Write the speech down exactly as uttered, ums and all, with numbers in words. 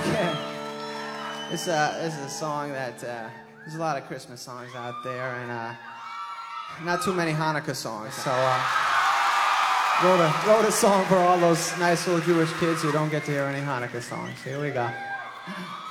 Okay. This, uh, this is a song that, uh, there's a lot of Christmas songs out there, and uh, not too many Hanukkah songs, so uh, wrote, a, wrote a song for all those nice little Jewish kids who don't get to hear any Hanukkah songs. Here we go.